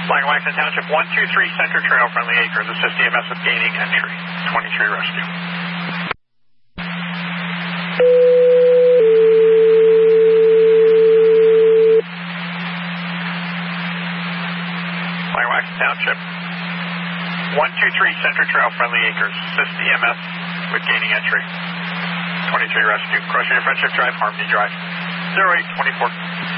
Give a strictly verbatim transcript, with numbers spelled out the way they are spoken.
Lagwaxton Township, one two three Center Trail, Friendly Acres. Assist E M S with gaining entry. twenty-three Rescue. Lagwaxton Township, one two three Center Trail, Friendly Acres. Assist E M S with gaining entry. twenty-three Rescue. Crossing Friendship Drive, Harmony Drive. zero eight twenty-four.